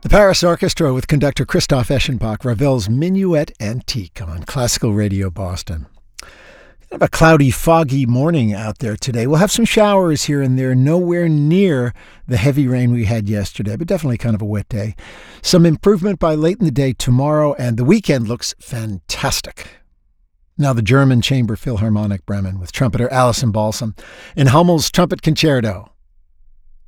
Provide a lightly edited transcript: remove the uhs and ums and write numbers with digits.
The Paris Orchestra with conductor Christoph Eschenbach, Ravel's Minuet Antique on Classical Radio Boston. Kind of a cloudy, foggy morning out there today. We'll have some showers here and there, nowhere near the heavy rain we had yesterday, but definitely kind of a wet day. Some improvement by late in the day tomorrow, and the weekend looks fantastic. Now the German Chamber Philharmonic Bremen with trumpeter Alison Balsam in Hummel's Trumpet Concerto.